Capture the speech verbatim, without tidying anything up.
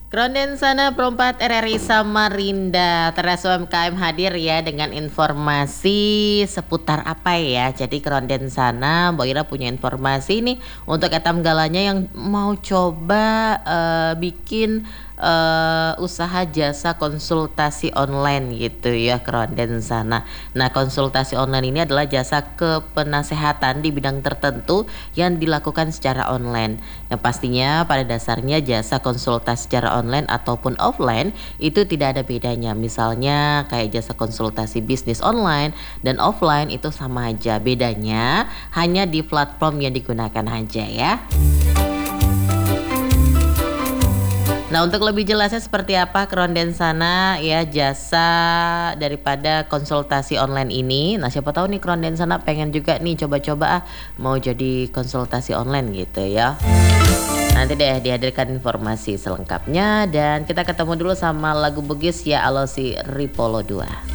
Krondensana Perempat R R I Samarinda, Teras U M K M hadir ya dengan informasi seputar apa ya. Jadi Krondensana Mbak Ira punya informasi nih untuk etam galanya yang mau coba uh, bikin uh, usaha jasa konsultasi online gitu ya Krondensana. Nah, konsultasi online ini adalah jasa kepenasehatan di bidang tertentu yang dilakukan secara online. Yang pastinya pada dasarnya jasa konsultasi secara online ataupun offline itu tidak ada bedanya. Misalnya kayak jasa konsultasi bisnis online dan offline itu sama aja. Bedanya hanya di platform yang digunakan aja ya. Nah, untuk lebih jelasnya seperti apa Krondensana ya jasa daripada konsultasi online ini. Nah, siapa tahu nih Krondensana pengen juga nih coba-coba ah mau jadi konsultasi online gitu ya. Nanti deh dihadirkan informasi selengkapnya dan kita ketemu dulu sama lagu Bugis ya Alosi Ripolo dua.